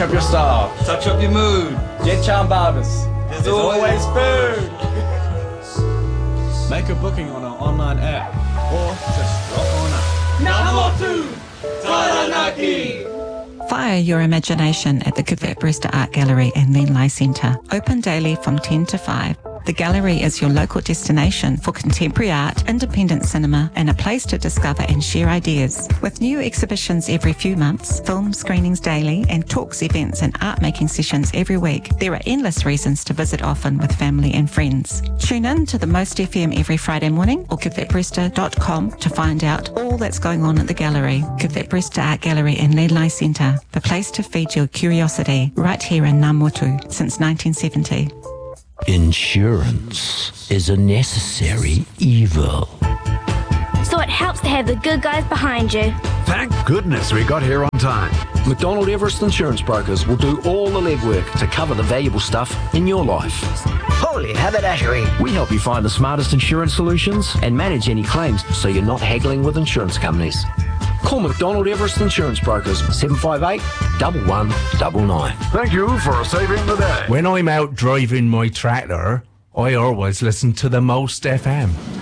up your style. Touch up your mood. Jet Charm Barbers. There's always food. Make a booking on our online app or just drop on up. Namotu Taranaki. Fire your imagination at the Kuvett Brewster Art Gallery and Lenlai Centre. Open daily from 10 to 5. The gallery is your local destination for contemporary art, independent cinema, and a place to discover and share ideas. With new exhibitions every few months, film screenings daily, and talks, events, and art-making sessions every week, there are endless reasons to visit often with family and friends. Tune in to the Most FM every Friday morning or kuvetbrewster.com to find out all that's going on at the gallery. Kuvett Brewster Art Gallery and Lenlai Centre, the place to feed your curiosity, right here in Namotu since 1970. Insurance is a necessary evil. So it helps to have the good guys behind you. Thank goodness we got here on time. McDonald Everest Insurance Brokers will do all the legwork to cover the valuable stuff in your life. Holy haberdashery. We help you find the smartest insurance solutions and manage any claims so you're not haggling with insurance companies. Call McDonald Everest Insurance Brokers 758 1199. Thank you for saving the day. When I'm out driving my tractor, I always listen to the Most FM.